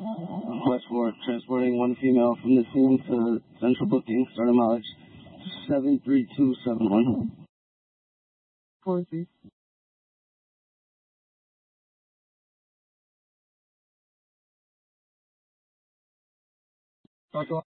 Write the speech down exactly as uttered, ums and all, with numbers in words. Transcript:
West four, transporting one female from the scene to central booking, starting mileage seven three two seven one. four three. Talk to